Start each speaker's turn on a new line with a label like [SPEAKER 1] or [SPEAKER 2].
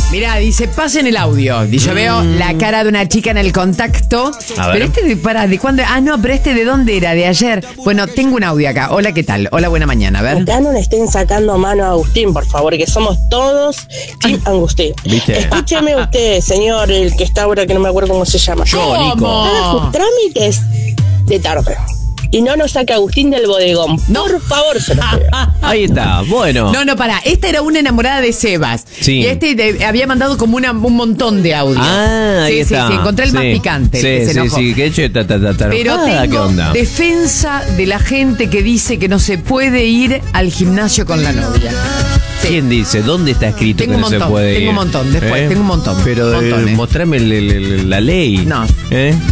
[SPEAKER 1] Mirá, dice, pasen el audio. Y yo veo la cara de una chica en el contacto.
[SPEAKER 2] A ver.
[SPEAKER 1] Pero ¿de cuándo? Ah, no, pero ¿de dónde era? ¿De ayer? Bueno, tengo un audio acá. Hola, ¿qué tal? Hola, buena mañana, a ver.
[SPEAKER 3] Acá no le estén sacando mano a Agustín, por favor, que somos todos Team Agustín.
[SPEAKER 2] ¿Viste?
[SPEAKER 3] Escúcheme usted, señor, el que está ahora, que no me acuerdo cómo se llama.
[SPEAKER 2] Yo, Nico.
[SPEAKER 3] Haga sus trámites de tarde. Y no nos saque a Agustín del bodegón.
[SPEAKER 1] No.
[SPEAKER 3] Por favor, se lo pido.
[SPEAKER 2] Ahí está, bueno.
[SPEAKER 1] No, pará. Esta era una enamorada de Sebas.
[SPEAKER 2] Sí.
[SPEAKER 1] Y había mandado como un montón de audios.
[SPEAKER 2] Ahí está.
[SPEAKER 1] Sí, encontré el más picante. el que se enojó.
[SPEAKER 2] Que hecho,
[SPEAKER 1] Pero
[SPEAKER 2] ¿qué
[SPEAKER 1] tengo
[SPEAKER 2] onda?
[SPEAKER 1] defensa de la gente que dice que no se puede ir al gimnasio con la novia. Sí.
[SPEAKER 2] ¿Quién dice? ¿Dónde está escrito
[SPEAKER 1] Tengo
[SPEAKER 2] que
[SPEAKER 1] un
[SPEAKER 2] no se
[SPEAKER 1] montón,
[SPEAKER 2] puede ir?
[SPEAKER 1] tengo un montón, después, tengo un montón.
[SPEAKER 2] Pero
[SPEAKER 1] Montones.
[SPEAKER 2] mostrame la ley.
[SPEAKER 1] No.